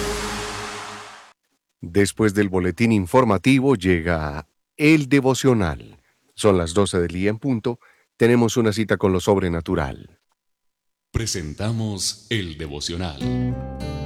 Después del boletín informativo llega el devocional. Son las 12 del día en punto. Tenemos una cita con lo sobrenatural. Presentamos el devocional.